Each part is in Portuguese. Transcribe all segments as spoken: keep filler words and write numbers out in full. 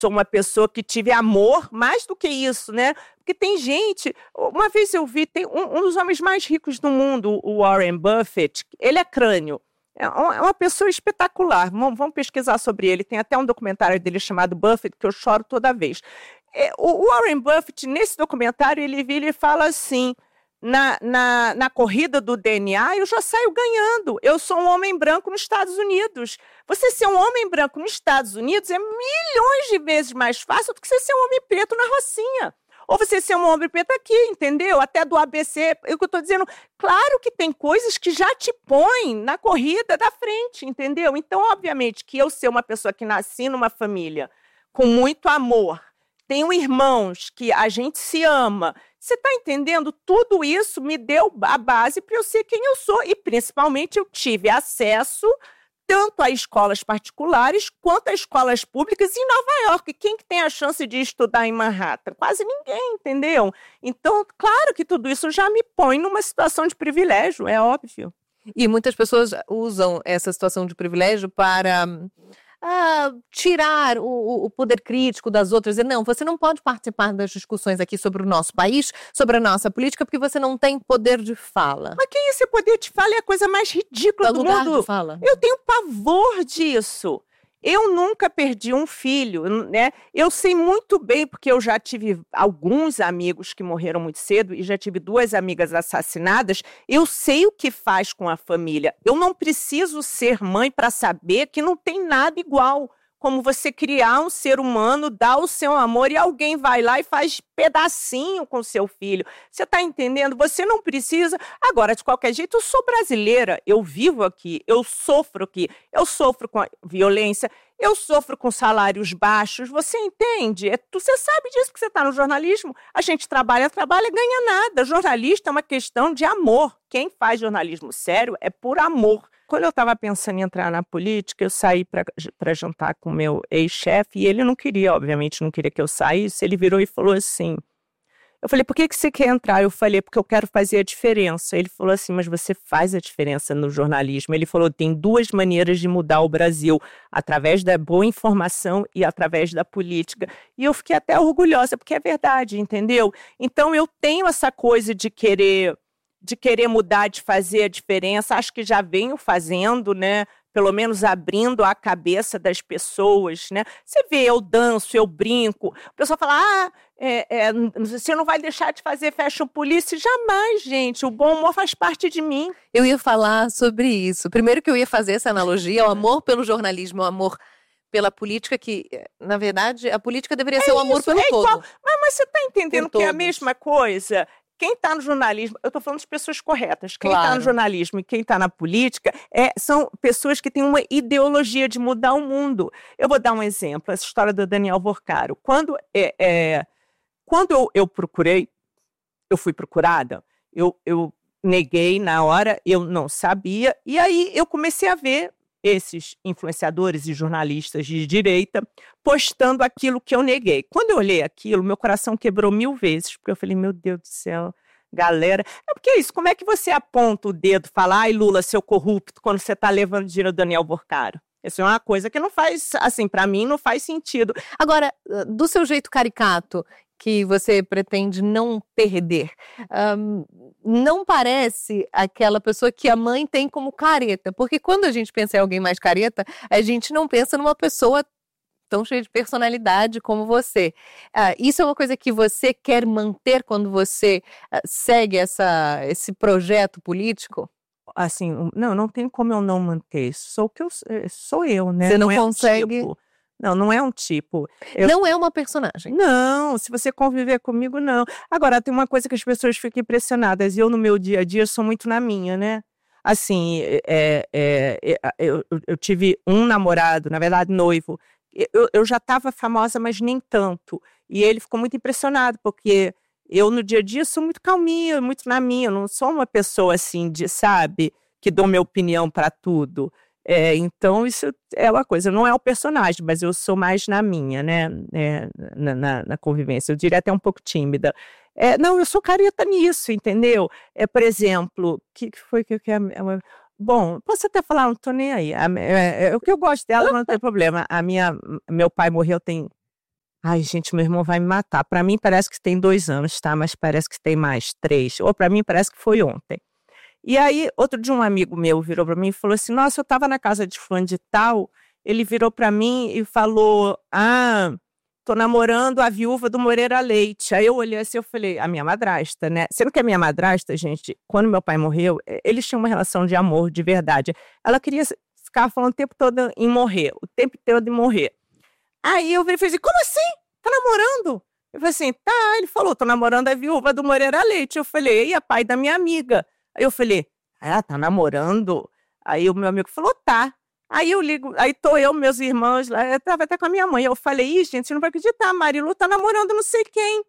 sou uma pessoa que tive amor, mais do que isso, né? Porque tem gente... Uma vez eu vi, tem um, um dos homens mais ricos do mundo, o Warren Buffett, ele é crânio. É uma pessoa espetacular. Vamos, vamos pesquisar sobre ele. Tem até um documentário dele chamado Buffett, que eu choro toda vez. É, o Warren Buffett, nesse documentário, ele vira e fala assim... Na, na, na corrida do D N A, eu já saio ganhando. Eu sou um homem branco nos Estados Unidos. Você ser um homem branco nos Estados Unidos é milhões de vezes mais fácil do que você ser um homem preto na Rocinha. Ou você ser um homem preto aqui, entendeu? Até do A B C, é o que eu estou dizendo. Claro que tem coisas que já te põem na corrida da frente, entendeu? Então, obviamente, que eu ser uma pessoa que nasci numa família com muito amor, tenho irmãos que a gente se ama. Você está entendendo? Tudo isso me deu a base para eu ser quem eu sou. E, principalmente, eu tive acesso tanto a escolas particulares quanto a escolas públicas em Nova York. Quem que tem a chance de estudar em Manhattan? Quase ninguém, entendeu? Então, claro que tudo isso já me põe numa situação de privilégio, é óbvio. E muitas pessoas usam essa situação de privilégio para... Ah, tirar o, o poder crítico das outras. Dizer, não, você não pode participar das discussões aqui sobre o nosso país, sobre a nossa política, porque você não tem poder de fala. Mas que esse poder de fala é a coisa mais ridícula é do lugar mundo. De fala. Eu tenho pavor disso. Eu nunca perdi um filho, né? Eu sei muito bem, porque eu já tive alguns amigos que morreram muito cedo e já tive duas amigas assassinadas. Eu sei o que faz com a família. Eu não preciso ser mãe para saber que não tem nada igual. Como você criar um ser humano, dar o seu amor e alguém vai lá e faz pedacinho com o seu filho. Você está entendendo? Você não precisa... Agora, de qualquer jeito, eu sou brasileira, eu vivo aqui, eu sofro aqui, eu sofro com a violência, eu sofro com salários baixos, você entende? É, você sabe disso que você está no jornalismo. A gente trabalha, trabalha e ganha nada. Jornalista é uma questão de amor. Quem faz jornalismo sério é por amor. Quando eu estava pensando em entrar na política, eu saí para jantar com o meu ex-chefe e ele não queria, obviamente, não queria que eu saísse. Ele virou e falou assim, eu falei, por que, que você quer entrar? Eu falei, porque eu quero fazer a diferença. Ele falou assim, mas você faz a diferença no jornalismo. Ele falou, tem duas maneiras de mudar o Brasil, através da boa informação e através da política. E eu fiquei até orgulhosa, porque é verdade, entendeu? Então eu tenho essa coisa de querer... de querer mudar, de fazer a diferença, acho que já venho fazendo, né? Pelo menos abrindo a cabeça das pessoas, né? Você vê, eu danço, eu brinco, o pessoal fala, ah, é, é, você não vai deixar de fazer fashion police? Jamais, gente, o bom humor faz parte de mim. Eu ia falar sobre isso. Primeiro que eu ia fazer essa analogia, o amor pelo jornalismo, o amor pela política, que, na verdade, a política deveria é ser o amor isso, pelo é todo. Igual, mas, mas você está entendendo Por que é a todos. mesma coisa? Quem está no jornalismo, eu estou falando de pessoas corretas, quem está Claro. no jornalismo e quem está na política é, são pessoas que têm uma ideologia de mudar o mundo. Eu vou dar um exemplo, essa história do Daniel Vorcaro. Quando, é, é, quando eu, eu procurei, eu fui procurada, eu, eu neguei na hora, eu não sabia, e aí eu comecei a ver esses influenciadores e jornalistas de direita postando aquilo que eu neguei. Quando eu olhei aquilo, meu coração quebrou mil vezes, porque eu falei, meu Deus do céu, galera... É porque é isso, como é que você aponta o dedo e fala, ai Lula, seu corrupto, quando você está levando dinheiro do Daniel Vorcaro? Isso é uma coisa que não faz, assim, para mim não faz sentido. Agora, do seu jeito caricato, que você pretende não perder, um, não parece aquela pessoa que a mãe tem como careta, porque quando a gente pensa em alguém mais careta, a gente não pensa numa pessoa tão cheia de personalidade como você. Uh, isso é uma coisa que você quer manter quando você uh, segue essa, esse projeto político? Assim, não, não tem como eu não manter isso. Sou o que eu sou eu, né? Você não, não consegue... É um tipo. Não, não é um tipo. Eu... Não é uma personagem. Não, se você conviver comigo, não. Agora, tem uma coisa que as pessoas ficam impressionadas. Eu, no meu dia a dia, sou muito na minha, né? Assim, é, é, é, eu, eu tive um namorado, na verdade, noivo. Eu, eu já estava famosa, mas nem tanto. E ele ficou muito impressionado, porque eu, no dia a dia, sou muito calminha, muito na minha. Eu não sou uma pessoa, assim, de, sabe, que dou minha opinião para tudo. É, então, isso é uma coisa, não é o personagem, mas eu sou mais na minha, né, é, na, na, na convivência, eu diria até um pouco tímida. É, não, eu sou careta nisso, entendeu? É, por exemplo, o que, que foi que eu quero... Bom, posso até falar, não tô nem aí. A, é, é, o que eu gosto dela não tem problema. A minha, meu pai morreu tem Ai, gente, meu irmão vai me matar. Para mim parece que tem dois anos, tá? Mas parece que tem mais, três. Ou para mim parece que foi ontem. E aí, outro dia um amigo meu virou para mim e falou assim, nossa, eu estava na casa de fulano de tal, ele virou para mim e falou, ah, tô namorando a viúva do Moreira Leite. Aí eu olhei assim, eu falei, a minha madrasta, né? Sendo que a minha madrasta, gente, quando meu pai morreu, eles tinham uma relação de amor, de verdade. Ela queria ficar falando o tempo todo em morrer, o tempo todo em morrer. Aí eu falei assim, como assim? Tá namorando? Eu falei assim, tá. Ele falou, tô namorando a viúva do Moreira Leite. Eu falei, e a pai da minha amiga? Aí eu falei, ah, tá namorando? Aí o meu amigo falou, tá. Aí eu ligo, aí tô eu, meus irmãos, lá, eu tava até com a minha mãe. Eu falei, ih, gente, você não vai acreditar, a Marilu tá namorando não sei quem.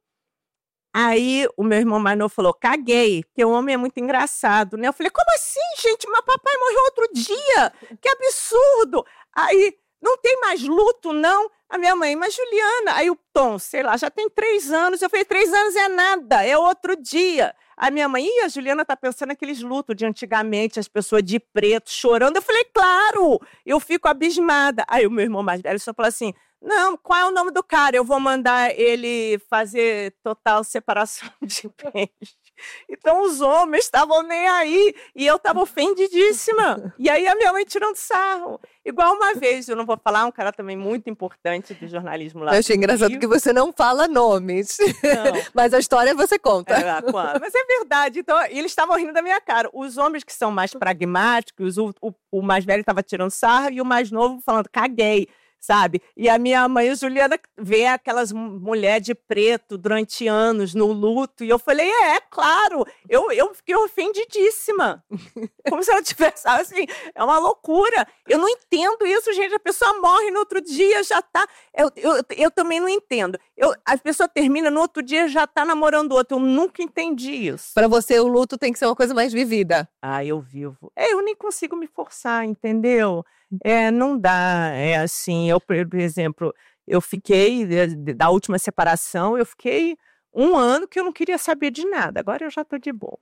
Aí o meu irmão mais novo falou, caguei, porque o homem é muito engraçado, né? Eu falei, como assim, gente? Meu papai morreu outro dia, que absurdo. Aí, não tem mais luto, não? A minha mãe, mas Juliana, aí o Tom, sei lá, já tem três anos. Eu falei, três anos é nada, é outro dia. A minha mãe, ih, a Juliana tá pensando naqueles lutos de antigamente, as pessoas de preto chorando. Eu falei, claro, eu fico abismada. Aí o meu irmão mais velho só falou assim, não, qual é o nome do cara? Eu vou mandar ele fazer total separação de bens. Então os homens estavam nem aí e eu estava ofendidíssima. E aí a minha mãe tirando sarro. Igual uma vez, eu não vou falar, um cara também muito importante do jornalismo lá. Eu achei engraçado Rio. Que você não fala nomes, não. Mas a história você conta. É, mas é verdade. Então, eles estavam rindo da minha cara. Os homens que são mais pragmáticos, o, o, o mais velho estava tirando sarro e o mais novo falando, caguei. Sabe? E a minha mãe, Juliana, vê aquelas mulheres de preto durante anos no luto. E eu falei, é, é claro. Eu, eu fiquei ofendidíssima. Como se ela tivesse, assim, é uma loucura. Eu não entendo isso, gente. A pessoa morre no outro dia, já tá... Eu, eu, eu também não entendo. Eu, a pessoa termina, no outro dia já tá namorando outro. Eu nunca entendi isso. Para você, o luto tem que ser uma coisa mais vivida. Ah, eu vivo. É, eu nem consigo me forçar, entendeu? É, não dá, é assim, eu, por exemplo, eu fiquei, da última separação, eu fiquei um ano que eu não queria saber de nada, agora eu já tô de boa.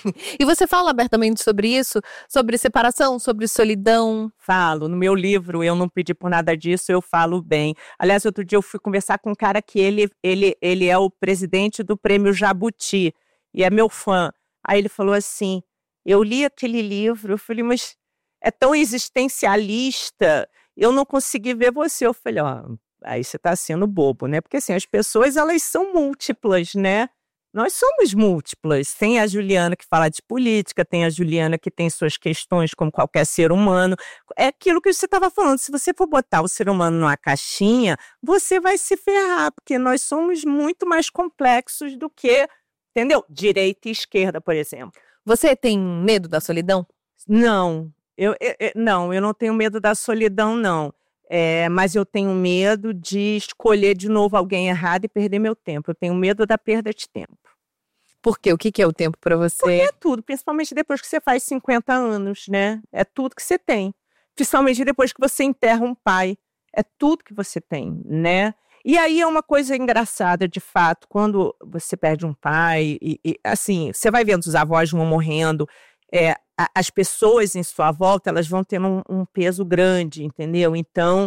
E você fala abertamente sobre isso? Sobre separação, sobre solidão? Falo, no meu livro, eu não pedi por nada disso, eu falo bem. Aliás, outro dia eu fui conversar com um cara que ele, ele, ele é o presidente do Prêmio Jabuti, e é meu fã. Aí ele falou assim, eu li aquele livro, eu falei, mas... é tão existencialista, eu não consegui ver você. Eu falei, ó, aí você tá sendo bobo, né? Porque assim, as pessoas, elas são múltiplas, né? Nós somos múltiplas. Tem a Juliana que fala de política, tem a Juliana que tem suas questões como qualquer ser humano. É aquilo que você estava falando, se você for botar o ser humano numa caixinha, você vai se ferrar, porque nós somos muito mais complexos do que, entendeu? Direita e esquerda, por exemplo. Você tem medo da solidão? Não. Eu, eu, eu, não, eu não tenho medo da solidão, não. É, mas eu tenho medo de escolher de novo alguém errado e perder meu tempo. Eu tenho medo da perda de tempo. Por quê? O que, que é o tempo para você? Porque é tudo, principalmente depois que você faz cinquenta anos, né? É tudo que você tem. Principalmente depois que você enterra um pai. É tudo que você tem, né? E aí é uma coisa engraçada, de fato, quando você perde um pai, e, e assim, você vai vendo os avós vão morrendo, é, as pessoas em sua volta, elas vão tendo um, um peso grande, entendeu? Então,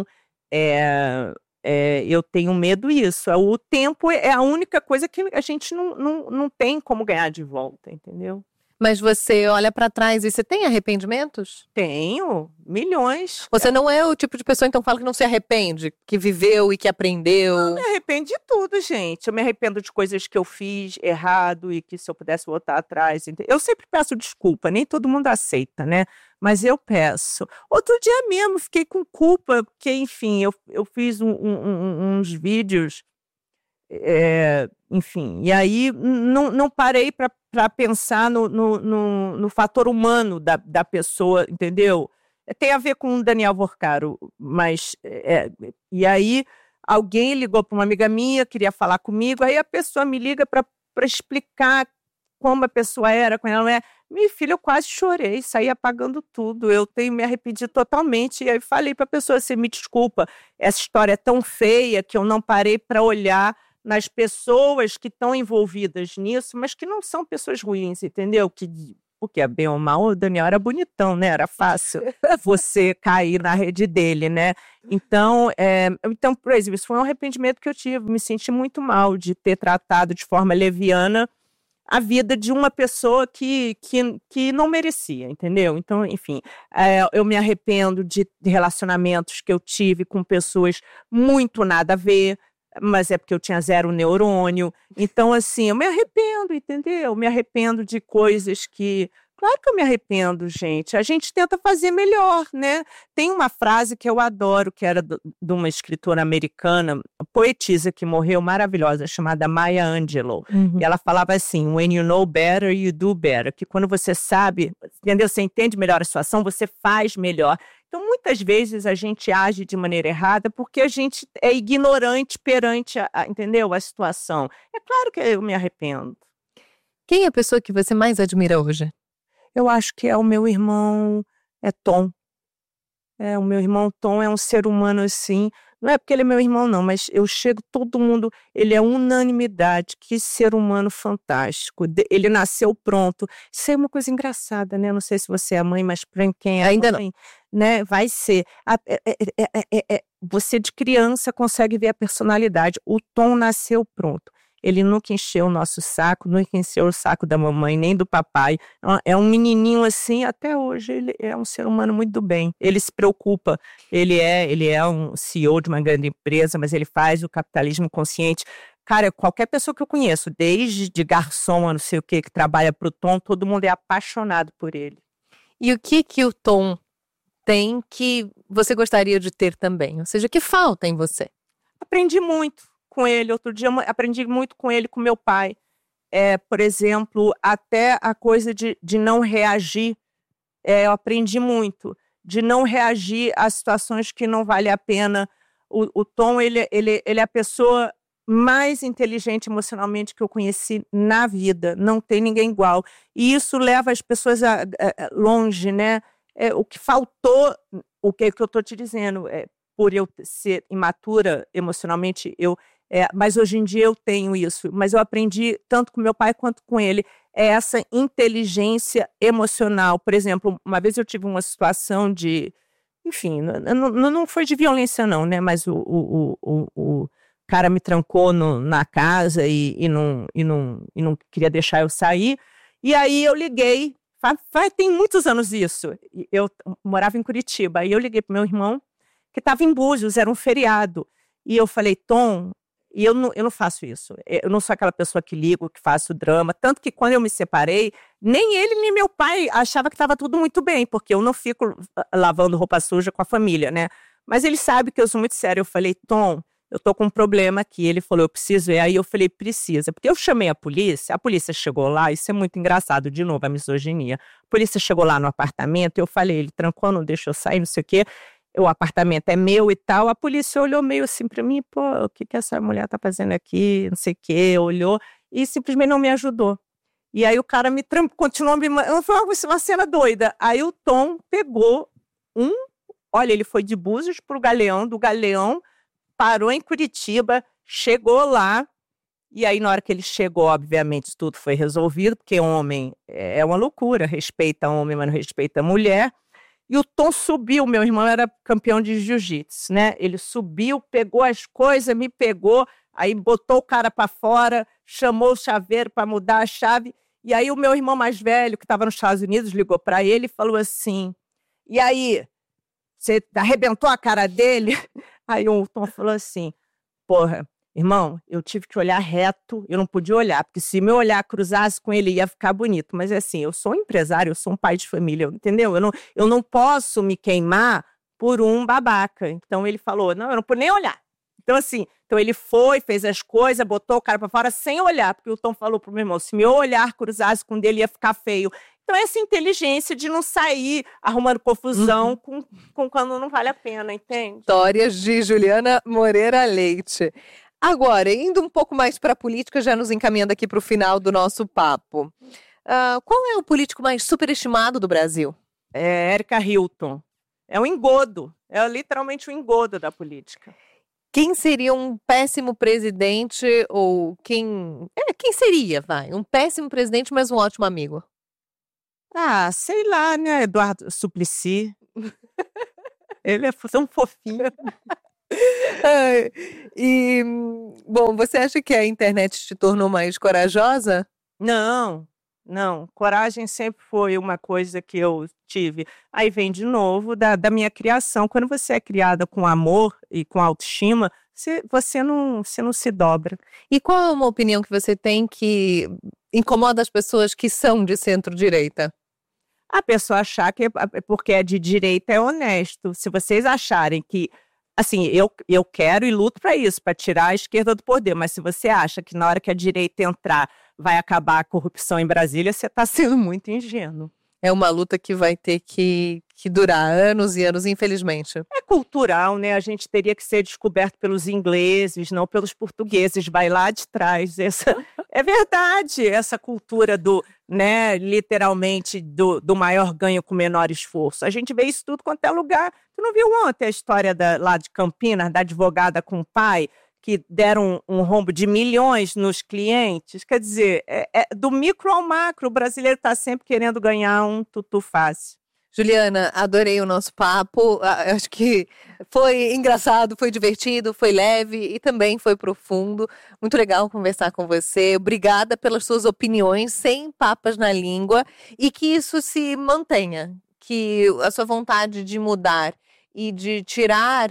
é, é, eu tenho medo disso. O tempo é a única coisa que a gente não, não, não tem como ganhar de volta, entendeu? Mas você olha pra trás e você tem arrependimentos? Tenho, milhões. Você não é o tipo de pessoa, então, que fala que não se arrepende, que viveu e que aprendeu? Eu me arrependo de tudo, gente. Eu me arrependo de coisas que eu fiz errado e que se eu pudesse voltar atrás... Eu sempre peço desculpa, nem todo mundo aceita, né? Mas eu peço. Outro dia mesmo, fiquei com culpa, porque, enfim, eu, eu fiz um, um, uns vídeos... É, enfim, e aí não, não parei para pensar no, no, no, no fator humano da, da pessoa, entendeu? Tem a ver com o Daniel Vorcaro, mas... É, e aí alguém ligou para uma amiga minha, queria falar comigo, aí a pessoa me liga para explicar como a pessoa era, como ela não é. Minha filha, eu quase chorei, saí apagando tudo, eu tenho me arrependido totalmente. E aí falei para a pessoa assim, me desculpa, essa história é tão feia que eu não parei para olhar nas pessoas que estão envolvidas nisso, mas que não são pessoas ruins, entendeu? Que porque bem ou mal o Daniel era bonitão, né? Era fácil você cair na rede dele, né? Então, é, então, por exemplo, isso foi um arrependimento que eu tive. Me senti muito mal de ter tratado de forma leviana a vida de uma pessoa que, que, que não merecia, entendeu? Então, enfim, é, eu me arrependo de, de relacionamentos que eu tive com pessoas muito nada a ver, mas é porque eu tinha zero neurônio. Então, assim, eu me arrependo, entendeu? Eu me arrependo de coisas que... Claro que eu me arrependo, gente. A gente tenta fazer melhor, né? Tem uma frase que eu adoro, que era do, de uma escritora americana, poetisa que morreu, maravilhosa, chamada Maya Angelou. Uhum. E ela falava assim, when you know better, you do better. Que quando você sabe, entendeu? Você entende melhor a situação, você faz melhor. Então, muitas vezes a gente age de maneira errada porque a gente é ignorante perante, a, a, entendeu? A situação. É claro que eu me arrependo. Quem é a pessoa que você mais admira hoje? Eu acho que é o meu irmão, é Tom. É, o meu irmão Tom é um ser humano assim, não é porque ele é meu irmão não, mas eu chego, todo mundo, ele é unanimidade, que ser humano fantástico, ele nasceu pronto. Isso é uma coisa engraçada, né? Não sei se você é mãe, mas para quem é Ainda mãe, né? Vai ser. É, é, é, é, é, você de criança consegue ver a personalidade, o Tom nasceu pronto. Ele nunca encheu o nosso saco, nunca encheu o saco da mamãe, nem do papai. É um menininho assim, até hoje ele é um ser humano muito do bem. Ele se preocupa, ele é, ele é um C E O de uma grande empresa, mas ele faz o capitalismo consciente. Cara, qualquer pessoa que eu conheço, desde de garçom a não sei o que, que trabalha para o Tom, todo mundo é apaixonado por ele. E o que que o Tom tem que você gostaria de ter também? Ou seja, que falta em você? Aprendi muito com ele. Outro dia eu aprendi muito com ele, com meu pai. É, por exemplo, até a coisa de, de não reagir, é, eu aprendi muito. De não reagir a situações que não vale a pena. O, o Tom, ele, ele, ele é a pessoa mais inteligente emocionalmente que eu conheci na vida. Não tem ninguém igual. E isso leva as pessoas a, a, a longe, né? É, o que faltou, o que, que eu estou te dizendo, é, por eu ser imatura emocionalmente, eu... É, mas hoje em dia eu tenho isso, mas eu aprendi tanto com meu pai quanto com ele, é essa inteligência emocional. Por exemplo, uma vez eu tive uma situação de, enfim, não, não foi de violência não, né? Mas o, o, o, o cara me trancou no, na casa e, e, não, e, não, e não queria deixar eu sair, e aí eu liguei, faz, faz, tem muitos anos isso, eu morava em Curitiba, aí eu liguei pro meu irmão, que estava em Búzios, era um feriado, e eu falei, Tom... E eu não, eu não faço isso. Eu não sou aquela pessoa que ligo, que faço drama. Tanto que quando eu me separei, nem ele nem meu pai achava que estava tudo muito bem, porque eu não fico lavando roupa suja com a família, né? Mas ele sabe que eu sou muito séria. Eu falei, Tom, eu tô com um problema aqui. Ele falou, eu preciso. E aí eu falei, precisa. Porque eu chamei a polícia, a polícia chegou lá, isso é muito engraçado, de novo, a misoginia. A polícia chegou lá no apartamento, eu falei, ele trancou, não deixou eu sair, não sei o quê. O apartamento é meu e tal, a polícia olhou meio assim pra mim, pô, o que que essa mulher tá fazendo aqui, não sei o quê, olhou e simplesmente não me ajudou. E aí o cara me tram... continuou me... Foi uma cena doida. Aí o Tom pegou um, olha, ele foi de Búzios pro Galeão, do Galeão, parou em Curitiba, chegou lá, e aí na hora que ele chegou, obviamente, tudo foi resolvido, porque homem é uma loucura, respeita homem, mas não respeita mulher. E o Tom subiu, meu irmão era campeão de jiu-jitsu, né? Ele subiu, pegou as coisas, me pegou, aí botou o cara para fora, chamou o chaveiro para mudar a chave. E aí o meu irmão mais velho, que estava nos Estados Unidos, ligou para ele e falou assim, e aí, você arrebentou a cara dele? Aí o Tom falou assim, porra, irmão, eu tive que olhar reto, eu não podia olhar, porque se meu olhar cruzasse com ele ia ficar bonito. Mas assim, eu sou um empresário, eu sou um pai de família, entendeu? Eu não, eu não posso me queimar por um babaca. Então ele falou, não, eu não pude nem olhar. Então assim, então ele foi, fez as coisas, botou o cara pra fora sem olhar, porque o Tom falou pro meu irmão, se meu olhar cruzasse com o dele ia ficar feio. Então essa inteligência de não sair arrumando confusão uhum. com, com quando não vale a pena, entende? Histórias de Juliana Moreira Leite. Agora, indo um pouco mais para a política, já nos encaminhando aqui para o final do nosso papo. Uh, qual é o político mais superestimado do Brasil? É Érica Hilton. É um engodo. É literalmente um engodo da política. Quem seria um péssimo presidente ou quem... É, quem seria, vai? Um péssimo presidente, mas um ótimo amigo? Ah, sei lá, né, Eduardo Suplicy. Ele é tão fofinho. Ai, e, bom, você acha que a internet te tornou mais corajosa? Não, não. Coragem sempre foi uma coisa que eu tive. Aí vem de novo da, da minha criação. Quando você é criada com amor e com autoestima, você, você, não, você não se dobra. E qual é uma opinião que você tem que incomoda as pessoas que são de centro-direita? A pessoa achar que porque é de direita é honesto. Se vocês acharem que assim, eu, eu quero e luto para isso, para tirar a esquerda do poder, mas se você acha que na hora que a direita entrar vai acabar a corrupção em Brasília, você está sendo muito ingênuo. É uma luta que vai ter que, que durar anos e anos, infelizmente. É cultural, né? A gente teria que ser descoberto pelos ingleses, não pelos portugueses. Vai lá de trás. Essa, é verdade, essa cultura do, né, literalmente, do, do maior ganho com menor esforço. A gente vê isso tudo quanto é lugar. Tu não viu ontem a história da, lá de Campinas, da advogada com o pai, que deram um, um rombo de milhões nos clientes? Quer dizer, é, é do micro ao macro, o brasileiro está sempre querendo ganhar um tutu fácil. Juliana, adorei o nosso papo, acho que foi engraçado, foi divertido, foi leve e também foi profundo. Muito legal conversar com você, obrigada pelas suas opiniões, sem papas na língua, e que isso se mantenha, que a sua vontade de mudar e de tirar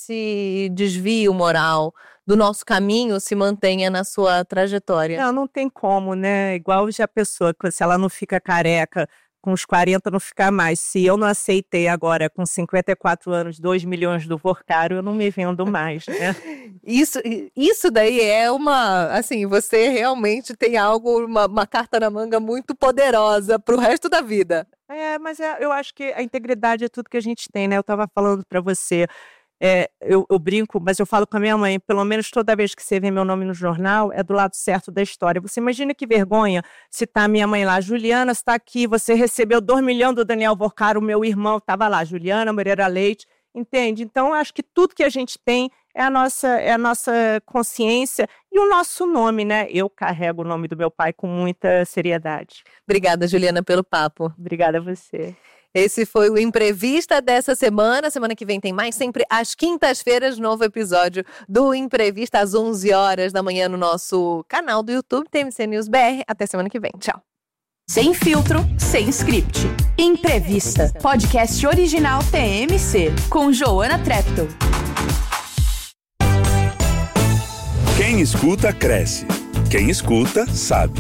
esse desvio moral do nosso caminho se mantenha na sua trajetória. Não, não tem como, né? Igual já a pessoa, se ela não fica careca, com os quarenta não ficar mais. Se eu não aceitei agora, com cinquenta e quatro anos, dois milhões do Vorcaro, eu não me vendo mais, né? Isso, isso daí é uma, assim, você realmente tem algo, uma, uma carta na manga muito poderosa pro resto da vida. É, mas é, eu acho que a integridade é tudo que a gente tem, né? Eu estava falando para você, é, eu, eu brinco, mas eu falo com a minha mãe, pelo menos toda vez que você vê meu nome no jornal, é do lado certo da história. Você imagina que vergonha se tá a minha mãe lá, Juliana, está aqui, você recebeu dois milhões do Daniel Vorcaro, o meu irmão estava lá, Juliana Moreira Leite, entende? Então, eu acho que tudo que a gente tem é a nossa, é a nossa consciência e o nosso nome, né? Eu carrego o nome do meu pai com muita seriedade. Obrigada, Juliana, pelo papo. Obrigada a você. Esse foi o Imprevista dessa semana. Semana que vem tem mais, sempre às quintas-feiras, novo episódio do Imprevista às onze horas da manhã no nosso canal do YouTube, T M C News B R. Até semana que vem. Tchau. Sem filtro, sem script. Imprevista. Podcast original T M C, com Joana Treptow. Quem escuta, cresce. Quem escuta, sabe.